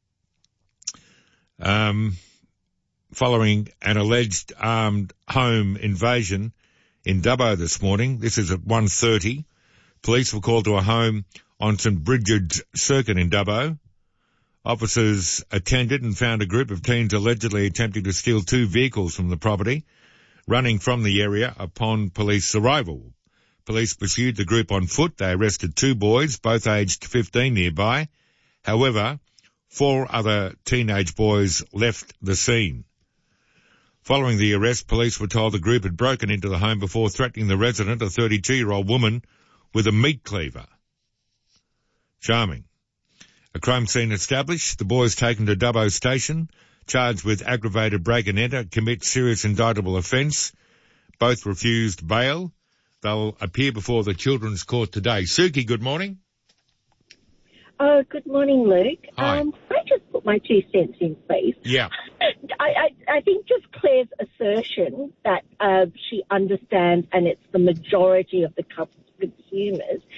um, following an alleged armed home invasion in Dubbo this morning. This is at one thirty. Police were called to a home on St Bridget's Circuit in Dubbo. Officers attended and found a group of teens allegedly attempting to steal two vehicles from the property, running from the area upon police arrival. Police pursued the group on foot. They arrested two boys, both aged fifteen nearby. However, four other teenage boys left the scene. Following the arrest, police were told the group had broken into the home before threatening the resident, a thirty-two-year-old woman, with a meat cleaver. Charming. A crime scene established. The boys taken to Dubbo Station, charged with aggravated break and enter, commit serious indictable offence. Both refused bail. They'll appear before the Children's Court today. Suki, good morning. Oh, good morning, Luke. Hi. Um, can I just put my two cents in, please? Yeah. I, I, I think just Claire's assertion that uh, she understands and it's the majority of the consumers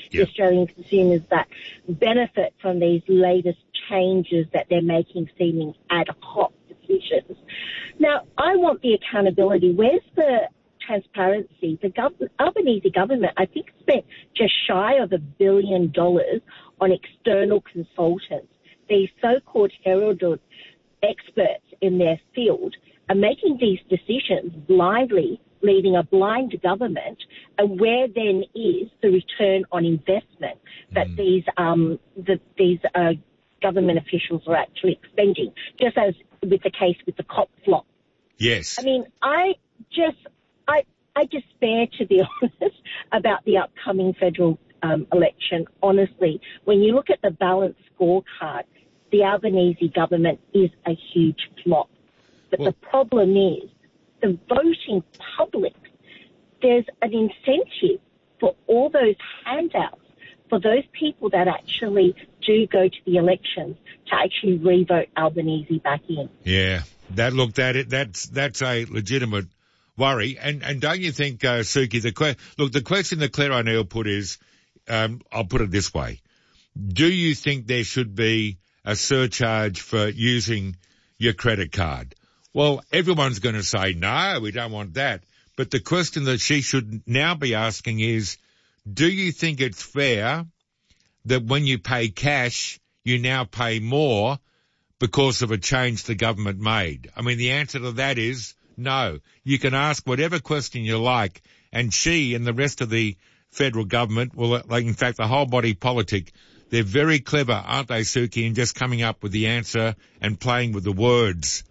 the Australian consumers that benefit from these latest changes that they're making seeming ad hoc decisions. Now, I want the accountability. Where's the transparency? The gov- Albanese government, I think, spent just shy of a billion dollars on external consultants. These so-called heralded experts in their field are making these decisions blindly, leading a blind government, and where then is the return on investment that mm. these um, that these uh, government officials are actually expending, just as with the case with the cop flop. Yes. I mean, I just, I, I despair, to be honest, about the upcoming federal um, election. Honestly, when you look at the balanced scorecard, the Albanese government is a huge flop. But well, the problem is, the voting public, there's an incentive for all those handouts, for those people that actually do go to the elections to actually re-vote Albanese back in. Yeah, that look, that that's that's a legitimate worry. And and don't you think, uh, Suki, the que- look, the question that Claire O'Neill put is, um, I'll put it this way: do you think there should be a surcharge for using your credit card? Well, everyone's going to say, no, we don't want that. But the question that she should now be asking is, do you think it's fair that when you pay cash, you now pay more because of a change the government made? I mean, the answer to that is no. You can ask whatever question you like, and she and the rest of the federal government, well, like in fact, the whole body politic, they're very clever, aren't they, Suki, in just coming up with the answer and playing with the words.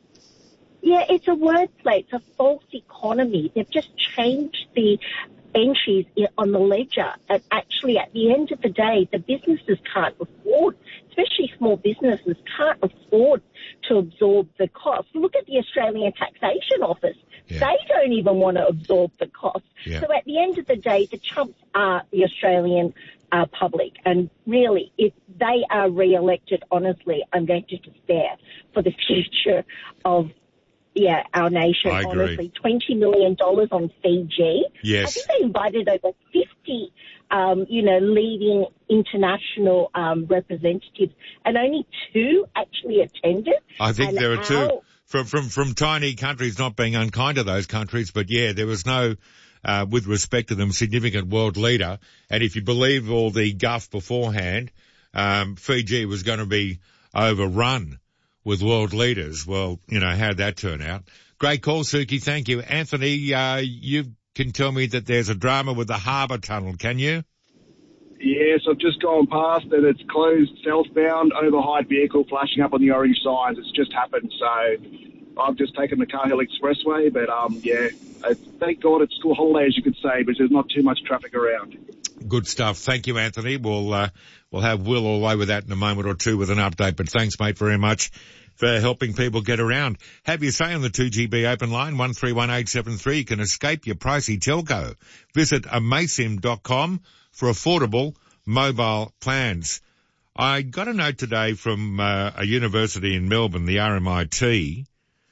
Yeah, it's a wordplay. It's a false economy. They've just changed the entries on the ledger. And actually, at the end of the day, the businesses can't afford, especially small businesses, can't afford to absorb the cost. Look at the Australian Taxation Office. Yeah. They don't even want to absorb the cost. Yeah. So at the end of the day, the chumps are the Australian uh, public. And really, if they are re-elected, honestly, I'm going to despair for the future of Yeah, our nation, I agree. Honestly. twenty million dollars on Fiji. Yes. I think they invited over fifty, um, you know, leading international um, representatives, and only two actually attended. I think and there are our... two. From, from, from tiny countries, not being unkind to those countries, but yeah, there was no, uh, with respect to them, significant world leader. And if you believe all the guff beforehand, um, Fiji was going to be overrun with world leaders. Well, you know, how'd that turn out? Great call, Suki. Thank you. Anthony, uh, you can tell me that there's a drama with the Harbour Tunnel, can you? Yes, I've just gone past it. It's closed southbound, overheight vehicle flashing up on the orange signs. It's just happened, so I've just taken the Cahill Expressway, but um, yeah, uh, thank God it's school holiday, as you could say, because there's not too much traffic around. Good stuff. Thank you, Anthony. We'll, uh, we'll have Will all over that in a moment or two with an update, but thanks, mate, very much for helping people get around. Have your say on the two G B open line, one three one eight seven three. You can escape your pricey telco. Visit amaysim dot com for affordable mobile plans. I got a note today from uh, a university in Melbourne, the R M I T,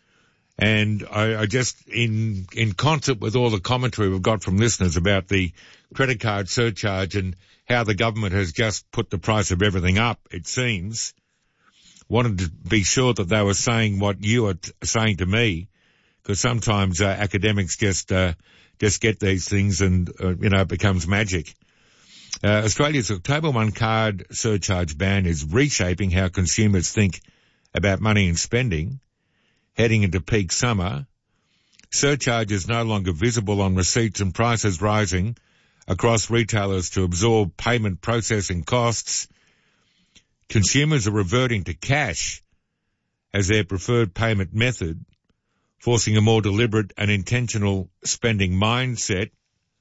and I, I just, in in concert with all the commentary we've got from listeners about the credit card surcharge and how the government has just put the price of everything up, it seems, wanted to be sure that they were saying what you are t- saying to me, because sometimes uh, academics just uh, just get these things and, uh, you know, it becomes magic. Uh, Australia's October first card surcharge ban is reshaping how consumers think about money and spending. Heading into peak summer, surcharge is no longer visible on receipts and prices rising across retailers to absorb payment processing costs. Consumers are reverting to cash as their preferred payment method, forcing a more deliberate and intentional spending mindset.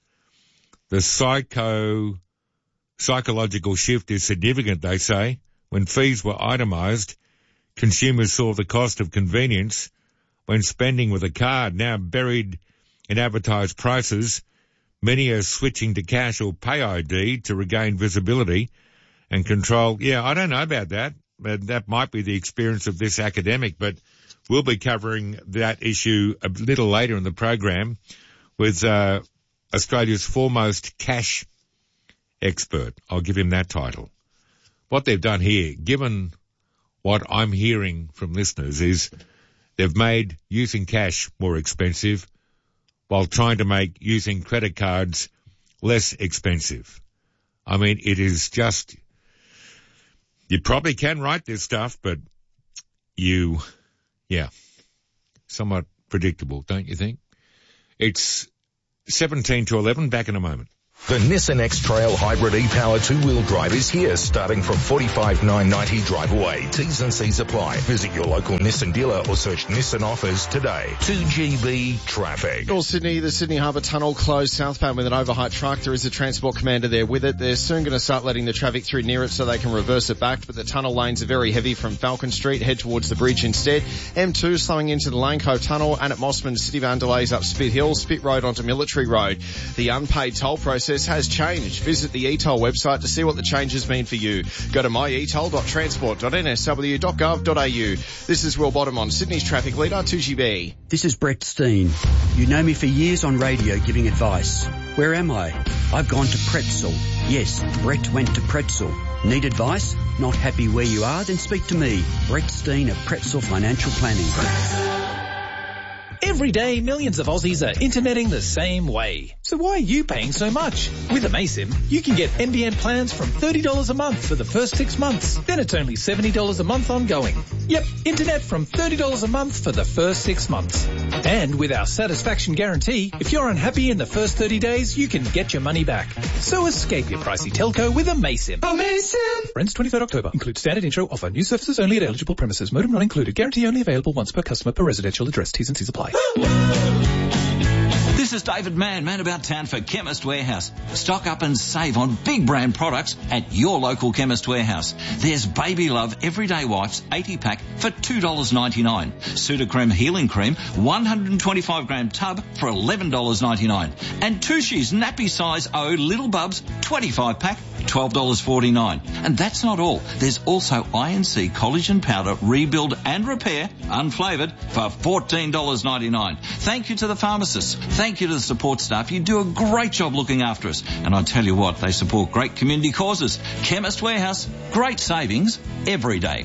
The psycho, psychological shift is significant, they say. When fees were itemised, consumers saw the cost of convenience when spending with a card. Now buried in advertised prices, many are switching to cash or pay I D to regain visibility and control. Yeah, I don't know about that. But that might be the experience of this academic, but we'll be covering that issue a little later in the program with uh, Australia's foremost cash expert. I'll give him that title. What they've done here, given what I'm hearing from listeners, is they've made using cash more expensive while trying to make using credit cards less expensive. I mean, it is just, you probably can write this stuff, but you, yeah, somewhat predictable, don't you think? It's seventeen to eleven, back in a moment. The Nissan X-Trail Hybrid e-Power two-wheel drive is here, starting from forty-five thousand nine hundred ninety drive away. T's and C's apply. Visit your local Nissan dealer or search Nissan offers today. two G B traffic. North Sydney, the Sydney Harbour Tunnel closed southbound with an overheight truck. There is a transport commander there with it. They're soon going to start letting the traffic through near it so they can reverse it back, but the tunnel lanes are very heavy from Falcon Street. Head towards the bridge instead. M two slowing into the Lane Cove Tunnel, and at Mossman, City Van delays up Spit Hill, Spit Road onto Military Road. The unpaid toll process has changed. Visit the e toll website to see what the changes mean for you. Go to my e toll dot transport dot n s w dot gov dot a u. This is Will Bottom on Sydney's traffic leader, two G B. This is Brett Steen. You know me for years on radio giving advice. Where am I? I've gone to Pretzel. Yes, Brett went to Pretzel. Need advice? Not happy where you are? Then speak to me, Brett Steen of Pretzel Financial Planning. Every day, millions of Aussies are interneting the same way. So why are you paying so much? With amaysim, you can get N B N plans from thirty dollars a month for the first six months. Then it's only seventy dollars a month ongoing. Yep, internet from thirty dollars a month for the first six months. And with our satisfaction guarantee, if you're unhappy in the first thirty days, you can get your money back. So escape your pricey telco with amaysim. Amaysim! Ends twenty-third October. Includes standard intro offer. New services only at eligible premises. Modem not included. Guarantee only available once per customer per residential address. T's and C's apply. This is David Mann, man about town for Chemist Warehouse. Stock up and save on big brand products at your local Chemist Warehouse. There's Baby Love Everyday Wipes eighty pack for two dollars ninety-nine. Sudocrem Healing Cream one hundred twenty-five gram tub for eleven dollars ninety-nine. And Tushy's Nappy Size O Little Bubs twenty-five pack, twelve dollars forty-nine. And that's not all. There's also I N C Collagen Powder Rebuild and Repair, unflavoured, for fourteen dollars ninety-nine. Thank you to the pharmacists. Thank you to the support staff. You do a great job looking after us. And I tell you what, they support great community causes. Chemist Warehouse, great savings every day.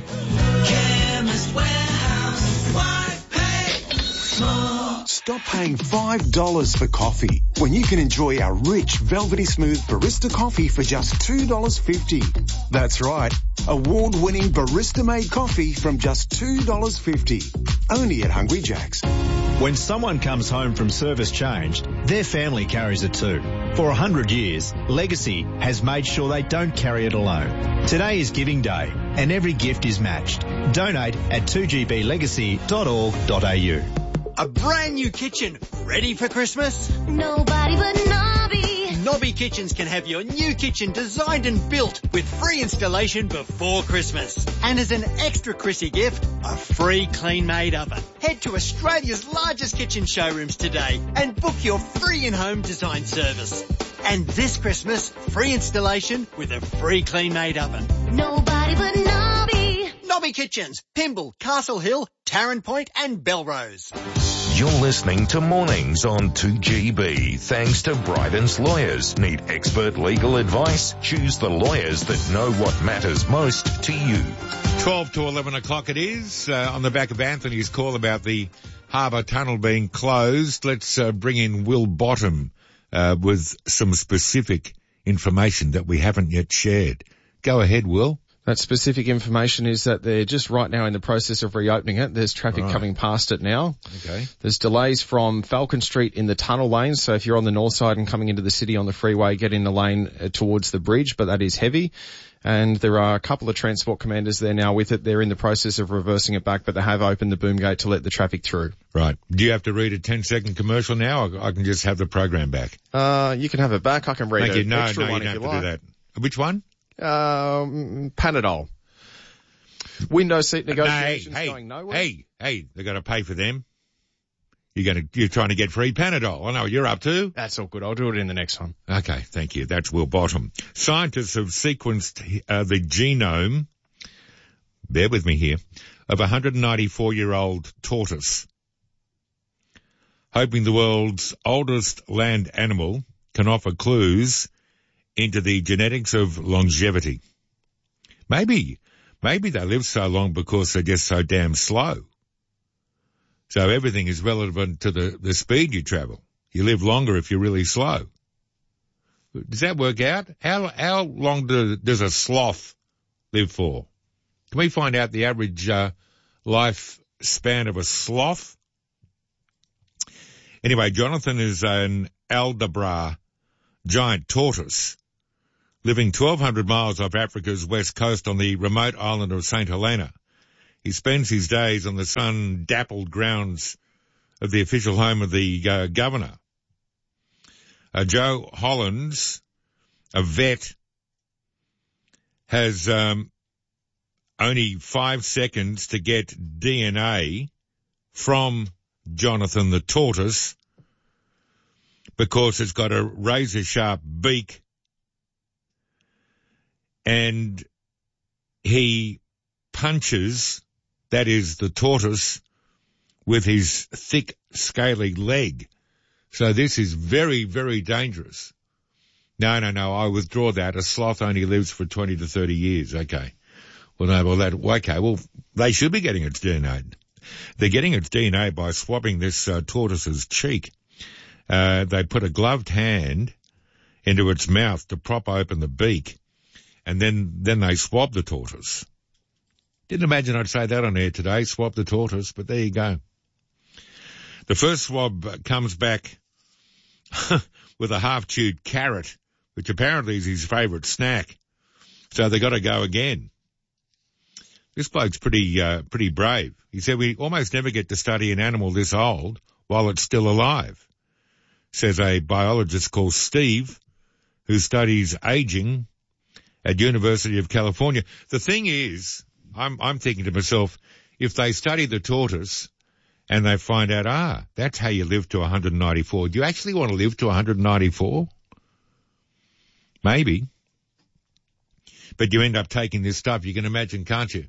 Chemist Warehouse, why pay more? Stop paying five dollars for coffee when you can enjoy our rich, velvety smooth barista coffee for just two dollars fifty. That's right, award-winning barista-made coffee from just two dollars fifty. Only at Hungry Jack's. When someone comes home from service changed, their family carries it too. For a hundred years, Legacy has made sure they don't carry it alone. Today is Giving Day, and every gift is matched. Donate at two g b legacy dot org dot a u. A brand new kitchen, ready for Christmas? Nobody but Nobby. Nobby Kitchens can have your new kitchen designed and built with free installation before Christmas. And as an extra Chrissy gift, a free clean-made oven. Head to Australia's largest kitchen showrooms today and book your free in-home design service. And this Christmas, free installation with a free clean-made oven. Nobody but Nobby. Nobby Kitchens, Pymble, Castle Hill, Tarrant Point and Belrose. You're listening to Mornings on two G B. Thanks to Bryden's Lawyers. Need expert legal advice? Choose the lawyers that know what matters most to you. twelve to eleven o'clock it is. Uh, on the back of Anthony's call about the Harbour Tunnel being closed, let's uh, bring in Will Bottom uh, with some specific information that we haven't yet shared. Go ahead, Will. That specific information is that they're just right now in the process of reopening it. There's traffic right. coming past it now. Okay. There's delays from Falcon Street in the tunnel lane. So if you're on the north side and coming into the city on the freeway, get in the lane uh, towards the bridge, but that is heavy. And there are a couple of transport commanders there now with it. They're in the process of reversing it back, but they have opened the boom gate to let the traffic through. Right. Do you have to read a ten second commercial now, or I can just have the program back? Uh, you can have it back. I can read Thank it. No, extra no, one you if don't you have to like. do that. Which one? Um, Panadol. Window seat negotiations hey, hey, going nowhere. Hey, hey, they're going to pay for them. You're going to, you're trying to get free Panadol. I know what you're up to. That's all good. I'll do it in the next one. Okay, thank you. That's Will Bottom. Scientists have sequenced uh, the genome, bear with me here, of a one hundred ninety-four-year-old tortoise, hoping the world's oldest land animal can offer clues into the genetics of longevity. Maybe, maybe they live so long because they're just so damn slow. So everything is relevant to the, the speed you travel. You live longer if you're really slow. Does that work out? How, how long do, does a sloth live for? Can we find out the average uh, lifespan of a sloth? Anyway, Jonathan is an Aldabra giant tortoise living twelve hundred miles off Africa's west coast on the remote island of Saint Helena. He spends his days on the sun-dappled grounds of the official home of the uh, governor. Uh, Joe Hollins, a vet, has um, only five seconds to get D N A from Jonathan the tortoise because it's got a razor-sharp beak, and he punches, that is the tortoise, with his thick, scaly leg. So this is very, very dangerous. No, no, no, I withdraw that. A sloth only lives for twenty to thirty years. Okay. Well, no, well, that, okay, well, they should be getting its D N A. They're getting its D N A by swabbing this uh, tortoise's cheek. Uh, they put a gloved hand into its mouth to prop open the beak, and then, then they swab the tortoise. Didn't imagine I'd say that on air today, swab the tortoise, but there you go. The first swab comes back with a half-chewed carrot, which apparently is his favourite snack. So they got to go again. This bloke's pretty, uh, pretty brave. He said we almost never get to study an animal this old while it's still alive, says a biologist called Steve, who studies aging at University of California. The thing is, I'm, I'm thinking to myself, if they study the tortoise and they find out, ah, that's how you live to one hundred ninety-four, do you actually want to live to one hundred ninety-four? Maybe. But you end up taking this stuff. You can imagine, can't you?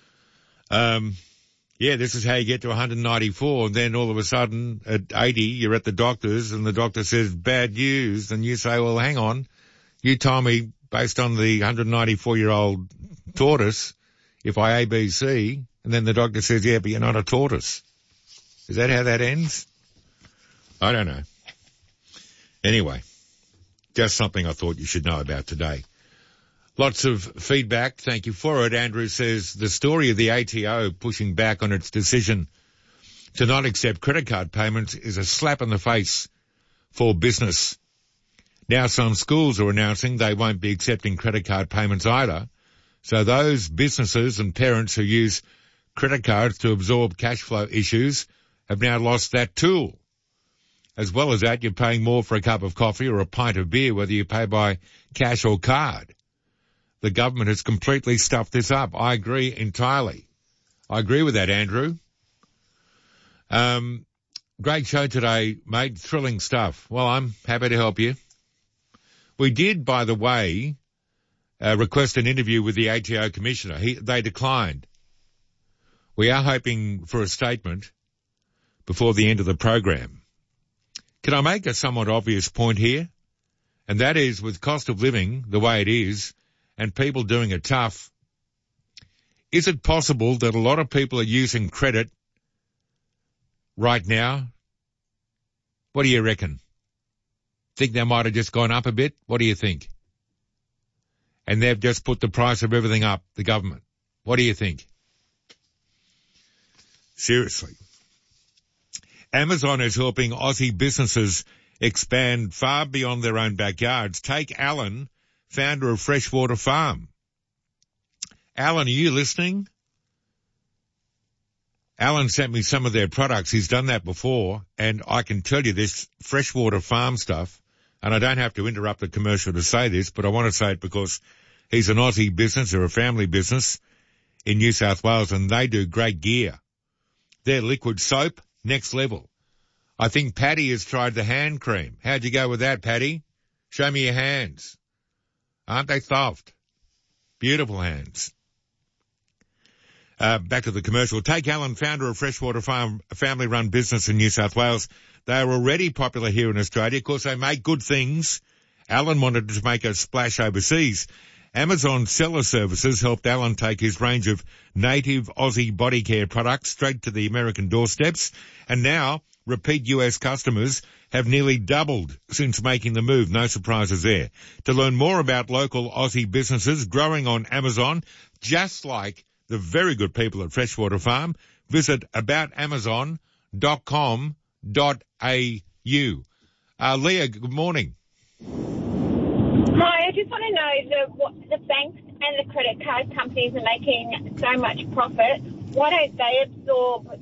Um, yeah, this is how you get to one hundred ninety-four, and then all of a sudden at eighty, you're at the doctor's and the doctor says bad news, and you say, well, hang on, you told me based on the one hundred ninety-four-year-old tortoise, if I A B C, and then the doctor says, yeah, but you're not a tortoise. Is that how that ends? I don't know. Anyway, just something I thought you should know about today. Lots of feedback. Thank you for it. Andrew says the story of the A T O pushing back on its decision to not accept credit card payments is a slap in the face for business. Now some schools are announcing they won't be accepting credit card payments either. So those businesses and parents who use credit cards to absorb cash flow issues have now lost that tool. As well as that, you're paying more for a cup of coffee or a pint of beer, whether you pay by cash or card. The government has completely stuffed this up. I agree entirely. I agree with that, Andrew. Um, great show today, mate. Thrilling stuff. Well, I'm happy to help you. We did, by the way, uh, request an interview with the A T O Commissioner. He, they declined. We are hoping for a statement before the end of the program. Can I make a somewhat obvious point here? And that is, with cost of living the way it is, and people doing it tough, is it possible that a lot of people are using credit right now? What do you reckon? Think they might have just gone up a bit? What do you think? And they've just put the price of everything up, the government. What do you think? Seriously. Amazon is helping Aussie businesses expand far beyond their own backyards. Take Alan, founder of Freshwater Farm. Alan, are you listening? Alan sent me some of their products. He's done that before, and I can tell you this Freshwater Farm stuff, and I don't have to interrupt the commercial to say this, but I want to say it because he's an Aussie business or a family business in New South Wales, and they do great gear. Their liquid soap, next level. I think Patty has tried the hand cream. How'd you go with that, Patty? Show me your hands. Aren't they soft? Beautiful hands. Uh, back to the commercial. Take Alan, founder of Freshwater Farm, a family-run business in New South Wales. They are already popular here in Australia. Of course, they make good things Alan wanted to make a splash overseas. Amazon Seller Services helped Alan take his range of native Aussie body care products straight to the American doorsteps, and now repeat U S customers have nearly doubled since making the move. No surprises there. To learn more about local Aussie businesses growing on Amazon, just like the very good people at Freshwater Farm, visit about amazon dot com dot a u. Uh, Leah, good morning. Hi, I just want to know the what, the banks and the credit card companies are making so much profit. Why don't they absorb